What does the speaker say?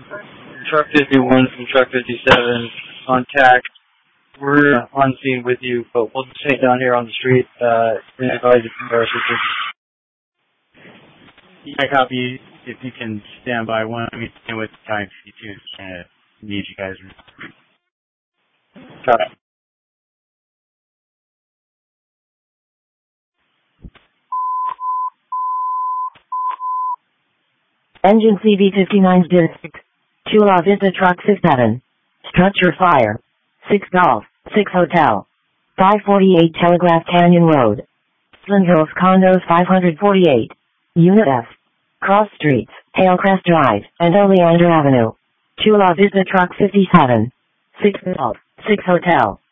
Truck 51 from Truck 57 on TAC. We're on scene with you, but we'll just stay down here on the street and advise you from our situation. Yeah, copy. If you can stand by one, let me stand with time 52. Kind of need you guys. Copy. Engine CV-59's district. Chula Vista Truck 57. Structure fire. 6 Golf, 6 Hotel. 548 Telegraph Canyon Road. Flint Hills Condos 548. Unit F. Cross Streets, Halecrest Drive, and Oleander Avenue. Chula Vista Truck 57. 6 Golf, 6 Hotel.